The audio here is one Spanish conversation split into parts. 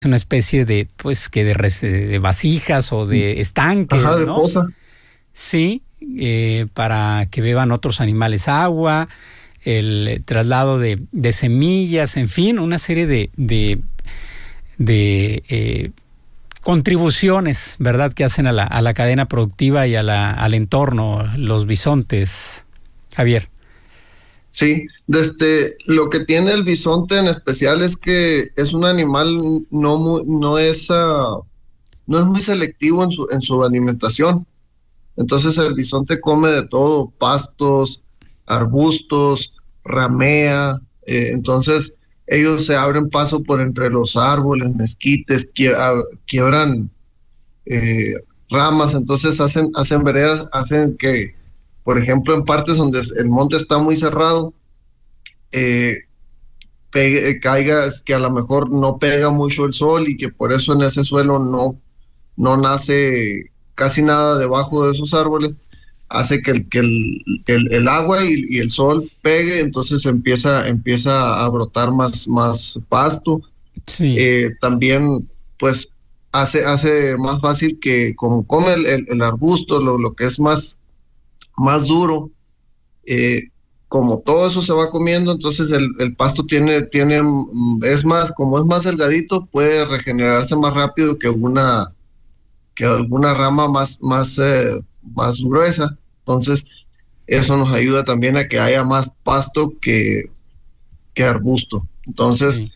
una especie de, pues, que de vasijas o de estanque, ajá, de ¿no? poza. Sí, para que beban otros animales agua, el traslado de semillas, en fin, una serie de contribuciones, ¿verdad?, que hacen a la cadena productiva y al entorno, los bisontes, Javier. Sí, lo que tiene el bisonte en especial es que es un animal no es muy selectivo en su alimentación. Entonces el bisonte come de todo, pastos, arbustos, ramea, entonces ellos se abren paso por entre los árboles, mezquites, quiebran ramas, entonces hacen veredas, hacen que, por ejemplo, en partes donde el monte está muy cerrado, caiga, es que a lo mejor no pega mucho el sol y que por eso en ese suelo no nace casi nada debajo de esos árboles, hace que el agua y el sol pegue, entonces empieza a brotar más pasto. Sí. También pues hace más fácil que como come el arbusto, lo que es más duro, como todo eso se va comiendo, entonces el pasto es más delgadito, puede regenerarse más rápido que alguna rama más gruesa. Entonces eso nos ayuda también a que haya más pasto que arbusto. Entonces sí.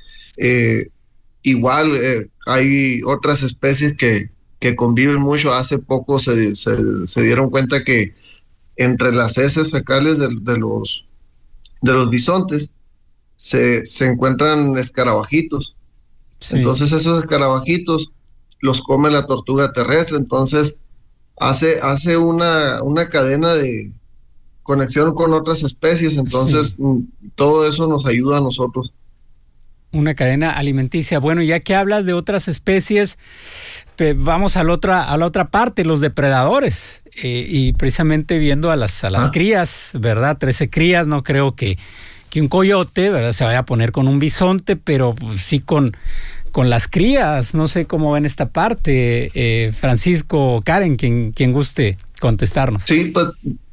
Igual hay otras especies que conviven mucho. Hace poco se dieron cuenta que entre las heces fecales de los bisontes se encuentran escarabajitos. Sí. Entonces esos escarabajitos los come la tortuga terrestre, entonces hace una cadena de conexión con otras especies, entonces sí. Todo eso nos ayuda a nosotros. Una cadena alimenticia. Bueno, ya que hablas de otras especies, vamos a la otra parte, los depredadores, y precisamente viendo a las crías, ¿verdad? 13 crías, no creo que un coyote, ¿verdad?, se vaya a poner con un bisonte, pero sí con las crías. No sé cómo ven esta parte, Francisco, Karen, quien guste contestarnos. Sí, pues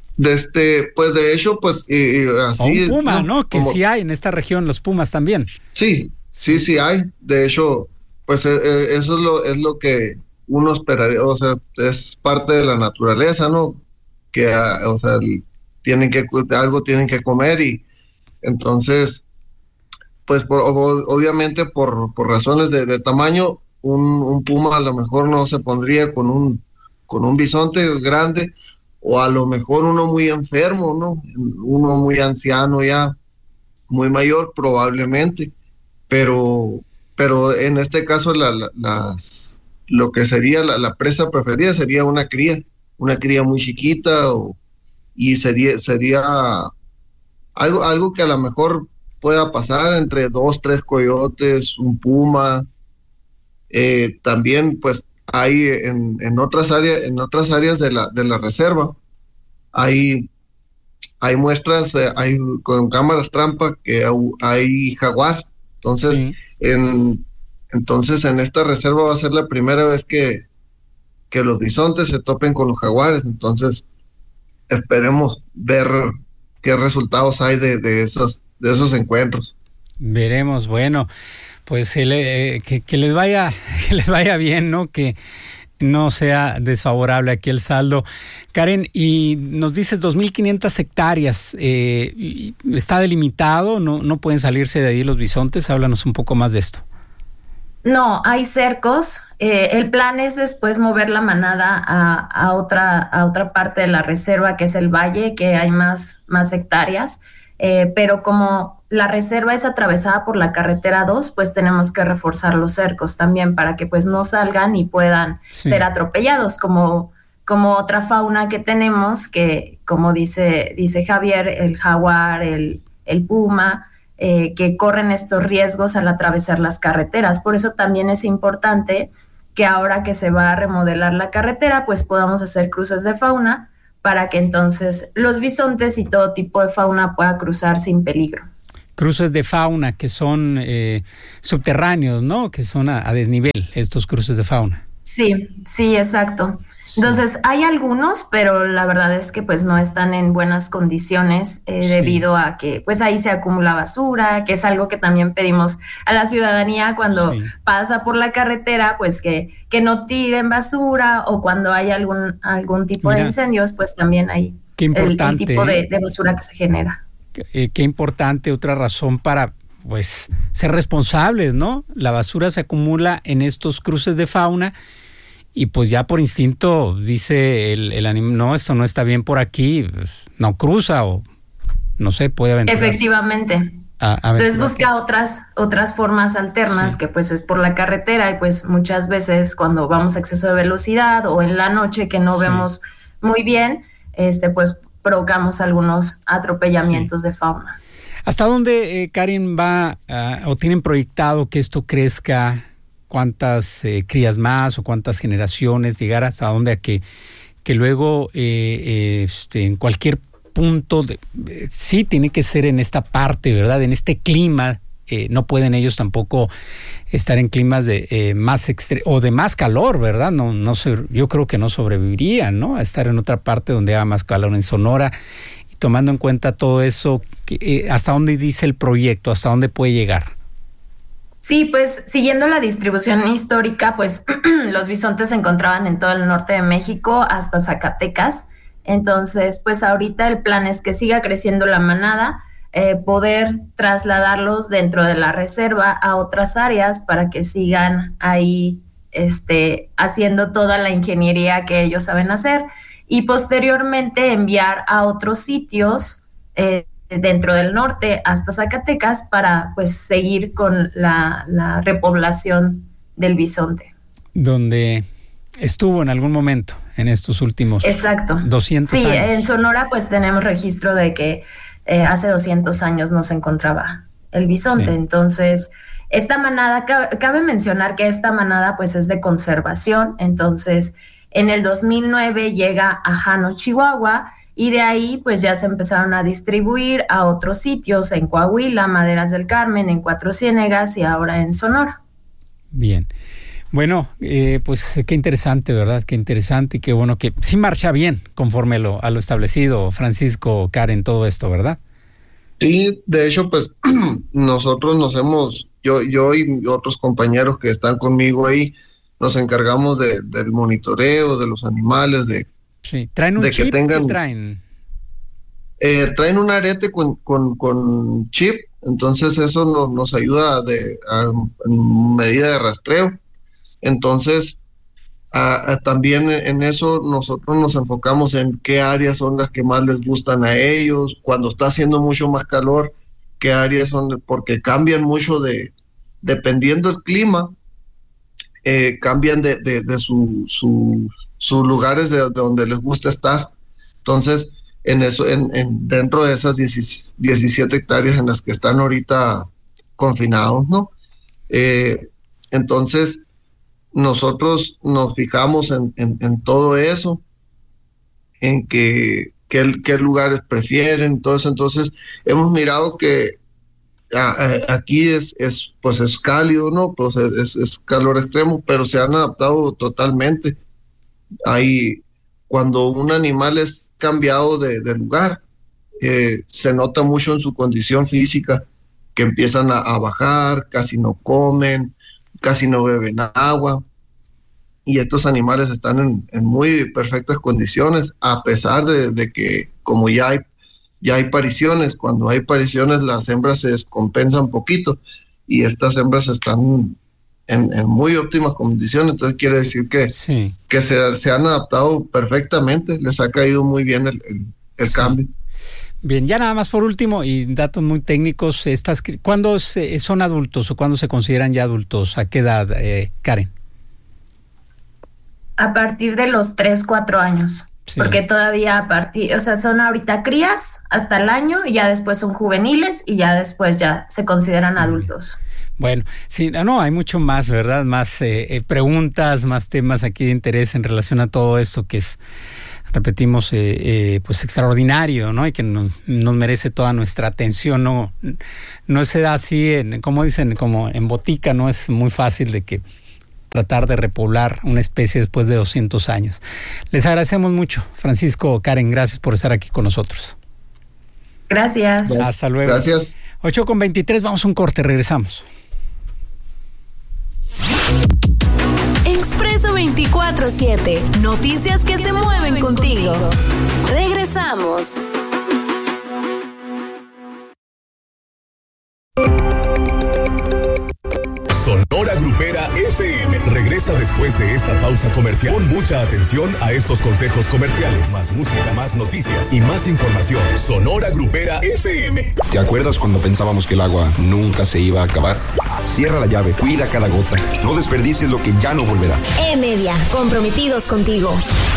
de hecho, pues así. O un puma, ¿no? Que sí hay en esta región, los pumas también. Sí hay. De hecho, pues eso es lo que uno esperaría, o sea, es parte de la naturaleza, ¿no? Que, o sea, algo tienen que comer y entonces, pues obviamente por razones de tamaño, un puma a lo mejor no se pondría con un bisonte grande, o a lo mejor uno muy enfermo, ¿no? Uno muy anciano ya, muy mayor probablemente, pero en este caso lo que sería la presa preferida sería una cría muy chiquita, y sería algo que a lo mejor pueda pasar entre 2, 3 coyotes, un puma. También pues hay en otras áreas de la reserva hay muestras, hay con cámaras trampa que hay jaguar. Entonces sí. entonces en esta reserva va a ser la primera vez que los bisontes se topen con los jaguares. Entonces esperemos ver qué resultados hay de esos encuentros. Veremos. Bueno, pues que les vaya bien, ¿no? Que no sea desfavorable aquí el saldo. Karen, y nos dices 2,500 hectáreas. ¿Está delimitado? ¿No pueden salirse de ahí los bisontes? Háblanos un poco más de esto. No, hay cercos. El plan es después mover la manada a otra parte de la reserva, que es el valle, que hay más hectáreas. Pero como la reserva es atravesada por la carretera 2, pues tenemos que reforzar los cercos también para que pues no salgan y puedan ser atropellados, como otra fauna que tenemos, que como dice Javier, el jaguar, el puma, que corren estos riesgos al atravesar las carreteras. Por eso también es importante que ahora que se va a remodelar la carretera, pues podamos hacer cruces de fauna para que entonces los bisontes y todo tipo de fauna pueda cruzar sin peligro. cruces de fauna que son subterráneos, ¿no? Que son a desnivel, estos cruces de fauna. Sí, sí, exacto. Sí. Entonces, hay algunos, pero la verdad es que pues no están en buenas condiciones debido a que pues ahí se acumula basura, que es algo que también pedimos a la ciudadanía cuando pasa por la carretera, pues que no tiren basura, o cuando hay algún tipo de incendios, pues también hay el tipo de basura que se genera. Qué importante, otra razón para pues ser responsables, ¿no? La basura se acumula en estos cruces de fauna y pues ya por instinto dice el animal, no, esto no está bien por aquí, no cruza, o no sé, puede aventurarse. Efectivamente. Entonces busca otras formas alternas, que pues es por la carretera, y pues muchas veces cuando vamos a exceso de velocidad o en la noche que no vemos muy bien, pues provocamos algunos atropellamientos de fauna. ¿Hasta dónde, Karen, va o tienen proyectado que esto crezca? ¿Cuántas crías más o cuántas generaciones llegar hasta dónde? A que luego en cualquier punto, sí tiene que ser en esta parte, ¿verdad? En este clima, no pueden ellos tampoco estar en climas de más o de más calor, ¿verdad? No yo creo que no sobrevivirían, ¿no? A estar en otra parte donde haga más calor, en Sonora. Y tomando en cuenta todo eso, ¿hasta dónde dice el proyecto? ¿Hasta dónde puede llegar? Sí, pues siguiendo la distribución histórica, pues los bisontes se encontraban en todo el norte de México hasta Zacatecas. Entonces, pues ahorita el plan es que siga creciendo la manada, poder trasladarlos dentro de la reserva a otras áreas para que sigan ahí haciendo toda la ingeniería que ellos saben hacer, y posteriormente enviar a otros sitios dentro del norte hasta Zacatecas para pues seguir con la repoblación del bisonte. Donde estuvo en algún momento en estos últimos 200 años. Sí, en Sonora pues tenemos registro de que hace 200 años no se encontraba el bisonte. Sí. Entonces, esta manada, cabe mencionar que esta manada pues es de conservación. Entonces, en el 2009 llega a Janos, Chihuahua, y de ahí pues ya se empezaron a distribuir a otros sitios en Coahuila, Maderas del Carmen, en Cuatro Ciénegas y ahora en Sonora. Bien. Bueno, pues qué interesante, ¿verdad? Qué interesante y qué bueno que sí marcha bien conforme a lo establecido, Francisco, Karen, todo esto, ¿verdad? Sí, de hecho, pues nosotros yo y otros compañeros que están conmigo ahí, nos encargamos del monitoreo de los animales, sí, ¿traen un chip? ¿Qué traen? Traen un arete con chip, entonces eso nos ayuda en medida de rastreo. Entonces, también en eso nosotros nos enfocamos en qué áreas son las que más les gustan a ellos, cuando está haciendo mucho más calor, qué áreas son, porque cambian mucho dependiendo del clima, cambian de sus lugares de donde les gusta estar. Entonces, en eso, dentro de esas 17 hectáreas en las que están ahorita confinados, ¿no? Entonces, nosotros nos fijamos en todo eso, en qué lugares prefieren, todo eso. Entonces, hemos mirado que aquí es cálido, ¿no? Pues es calor extremo, pero se han adaptado totalmente. Cuando un animal es cambiado de lugar, se nota mucho en su condición física, que empiezan a bajar, casi no comen, casi no beben agua, y estos animales están en muy perfectas condiciones, a pesar de que como ya hay pariciones. Cuando hay pariciones las hembras se descompensan un poquito, y estas hembras están en muy óptimas condiciones. Entonces quiere decir que se han adaptado perfectamente, les ha caído muy bien el cambio. Bien, ya nada más por último, y datos muy técnicos, ¿cuándo son adultos o cuándo se consideran ya adultos? ¿A qué edad, Karen? A partir de los 3-4 años, porque todavía son ahorita crías hasta el año, y ya después son juveniles, y ya después ya se consideran adultos. Bueno, sí, no, hay mucho más, ¿verdad? Más preguntas, más temas aquí de interés en relación a todo esto que es, repetimos, pues extraordinario, ¿no? Y que nos merece toda nuestra atención, no se da así, como dicen, como en botica, no es muy fácil de que tratar de repoblar una especie después de 200 años. Les agradecemos mucho, Francisco, Karen, gracias por estar aquí con nosotros. Gracias. Hasta luego. Gracias. 8:23, vamos a un corte, regresamos. Expreso 24/7. Noticias que se mueven contigo. Regresamos. Sonora Grupera FM regresa después de esta pausa comercial. Pon mucha atención a estos consejos comerciales. Más música, más noticias y más información. Sonora Grupera FM. ¿Te acuerdas cuando pensábamos que el agua nunca se iba a acabar? Cierra la llave, cuida cada gota. No desperdicies lo que ya no volverá. E-Media, comprometidos contigo.